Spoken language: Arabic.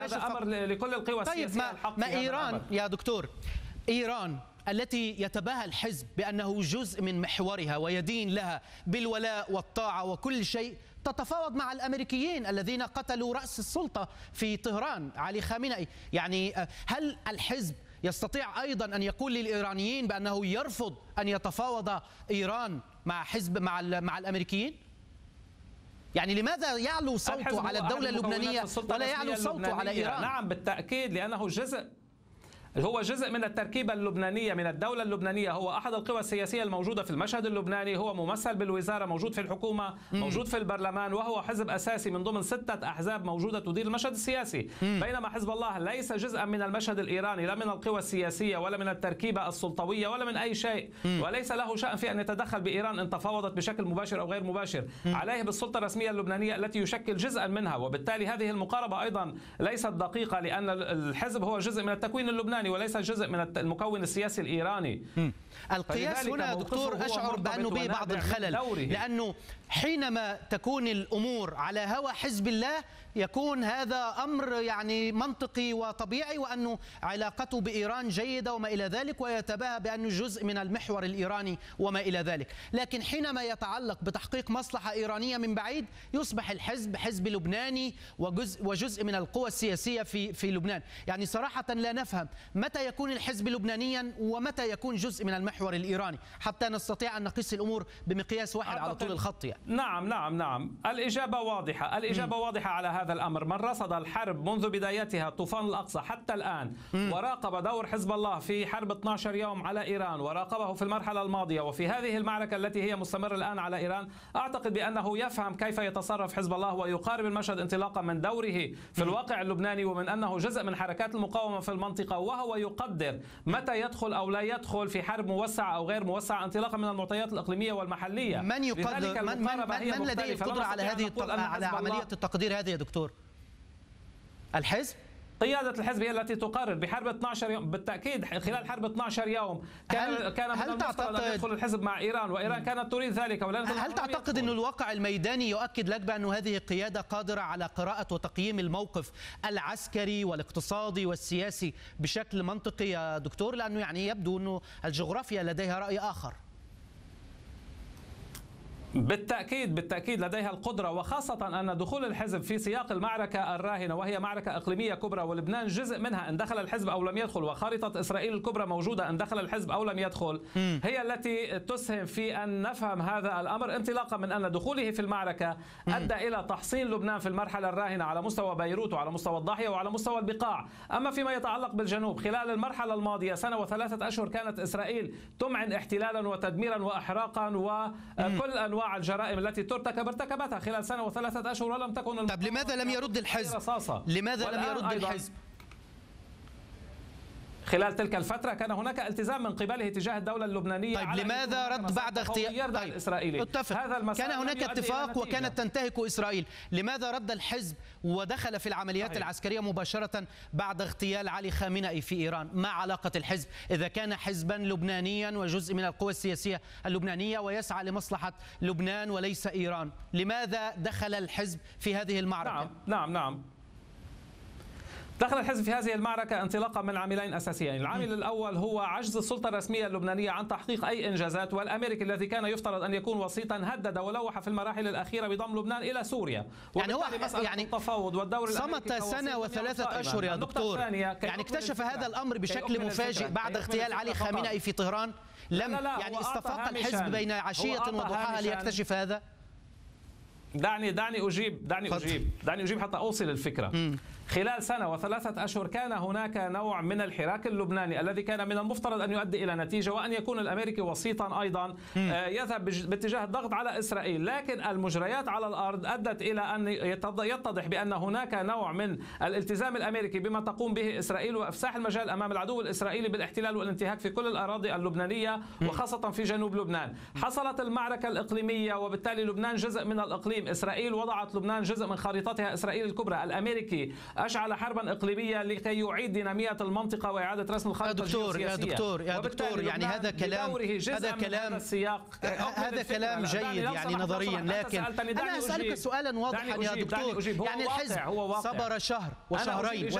هذا أمر لكل القوى السياسية. طيب ما إيران يا دكتور، إيران التي يتباهى الحزب بأنه جزء من محورها ويدين لها بالولاء والطاعة وكل شيء، تتفاوض مع الأمريكيين الذين قتلوا رأس السلطة في طهران علي خامنئي. يعني هل الحزب يستطيع أيضا أن يقول للإيرانيين بأنه يرفض أن يتفاوض إيران مع حزب مع الأمريكيين؟ يعني لماذا يعلو صوته على الدولة اللبنانية ولا يعلو صوته على إيران؟ نعم بالتأكيد، لأنه هو جزء من التركيبة اللبنانية، من الدولة اللبنانية، هو أحد القوى السياسية الموجودة في المشهد اللبناني، هو ممثل بالوزارة، موجود في الحكومة، موجود في البرلمان، وهو حزب أساسي من ضمن 6 أحزاب موجودة تدير المشهد السياسي. بينما حزب الله ليس جزءا من المشهد الإيراني، لا من القوى السياسية ولا من التركيبة السلطوية ولا من أي شيء، وليس له شأن في أن يتدخل بإيران إن تفاوضت بشكل مباشر أو غير مباشر. عليه بالسلطة الرسمية اللبنانية التي يشكل جزءا منها، وبالتالي هذه المقاربة أيضا ليست دقيقة، لأن الحزب هو جزء من التكوين اللبناني وليس جزء من المكون السياسي الإيراني. القياس هنا دكتور أشعر بأنه به بعض الخلل، لأنه حينما تكون الأمور على هوى حزب الله يكون هذا أمر يعني منطقي وطبيعي، وأنه علاقته بإيران جيدة وما إلى ذلك، ويتباهى بأنه جزء من المحور الإيراني وما إلى ذلك. لكن حينما يتعلق بتحقيق مصلحة إيرانية من بعيد يصبح الحزب حزب لبناني وجزء من القوى السياسية في لبنان. يعني صراحة لا نفهم متى يكون الحزب لبنانيا ومتى يكون جزء من المحور الإيراني، حتى نستطيع أن نقيس الأمور بمقياس واحد على طول الخط. يعني نعم الإجابة واضحة على هذا الأمر. من رصد الحرب منذ بدايتها طوفان الأقصى حتى الآن، وراقب دور حزب الله في حرب 12 يوم على إيران، وراقبه في المرحلة الماضية وفي هذه المعركة التي هي مستمرة الآن على إيران، أعتقد بأنه يفهم كيف يتصرف حزب الله ويقارب المشهد انطلاقا من دوره في الواقع اللبناني، ومن أنه جزء من حركات المقاومة في المنطقة، وهو يقدر متى يدخل أو لا يدخل في حرب موسعة أو غير موسعة انطلاقا من المعطيات الإقليمية والمحلية. من يقدر؟ من لديه القدرة على على عملية التقدير هذه يا دكتور؟ الحزب؟ قيادة الحزب هي التي تقرر. بحرب 12 يوم بالتأكيد، خلال حرب 12 يوم كان من المفترض أن يدخل الحزب مع إيران، وإيران كانت تريد ذلك. هل تعتقد أن الواقع الميداني يؤكد لك بأن هذه القيادة قادرة على قراءة وتقييم الموقف العسكري والاقتصادي والسياسي بشكل منطقي يا دكتور؟ لأنه يعني يبدو أنه الجغرافيا لديها رأي آخر. بالتأكيد لديها القدرة، وخاصة أن دخول الحزب في سياق المعركة الراهنة، وهي معركة إقليمية كبرى ولبنان جزء منها إن دخل الحزب أو لم يدخل، وخارطة إسرائيل الكبرى موجودة إن دخل الحزب أو لم يدخل، هي التي تسهم في أن نفهم هذا الأمر، انطلاقا من أن دخوله في المعركة أدى إلى تحصين لبنان في المرحلة الراهنة على مستوى بيروت وعلى مستوى الضاحية وعلى مستوى البقاع. أما فيما يتعلق بالجنوب، خلال المرحلة الماضية 1 و3 أشهر كانت إسرائيل تمعن احتلالا وتدميرا وإحراقا وكل أنواع الجرائم التي ارتكبتها خلال 1 و3 أشهر، ولم تكن. طب لماذا لم يرد الحزب؟ لماذا لم يرد الحزب؟ خلال تلك الفترة كان هناك التزام من قبله تجاه الدولة اللبنانية. طيب لماذا رد بعد اغتيال الإسرائيلي؟ اتفق. كان هناك اتفاق وكانت تنتهك إسرائيل، لماذا رد الحزب ودخل في العمليات العسكرية مباشرة بعد اغتيال علي خامنئي في إيران؟ ما علاقة الحزب إذا كان حزبا لبنانيا وجزء من القوى السياسية اللبنانية ويسعى لمصلحة لبنان وليس إيران؟ لماذا دخل الحزب في هذه المعركة؟ نعم دخل الحزب في هذه المعركة انطلاقا من عاملين أساسيين. العامل الأول هو عجز السلطة الرسمية اللبنانية عن تحقيق أي إنجازات، والأمريكي الذي كان يفترض أن يكون وسيطا هدد ولوح في المراحل الأخيرة بضم لبنان إلى سوريا. يعني هو التفاوض والدور صمت 1 و3 أشهر يا دكتور. يعني اكتشف هذا الأمر بشكل مفاجئ بعد اغتيال علي خامنئي في طهران. لم يعني استفاق الحزب بين عشية وضحاها ليكتشف هذا؟ دعني أجيب حتى أوصل الفكرة. خلال 1 و3 أشهر كان هناك نوع من الحراك اللبناني الذي كان من المفترض أن يؤدي إلى نتيجة، وأن يكون الأمريكي وسيطا أيضا يذهب باتجاه الضغط على إسرائيل. لكن المجريات على الأرض أدت إلى أن يتضح بأن هناك نوع من الالتزام الأمريكي بما تقوم به إسرائيل، وإفساح المجال أمام العدو الإسرائيلي بالاحتلال والانتهاك في كل الأراضي اللبنانية وخاصة في جنوب لبنان. حصلت المعركة الإقليمية، وبالتالي لبنان جزء من الإقليم. إسرائيل وضعت لبنان جزء من خريطتها إسرائيل الكبرى. الأمريكي أشعل حربا إقليمية لكي يعيد دينامية المنطقة وإعادة رسم الخارطة الجيوسياسية. يا دكتور يعني هذا كلام جيد يعني نظريا، لكن أنا أسألك سؤالا واضحا يا دكتور، يعني الحزب صبر شهر وشهرين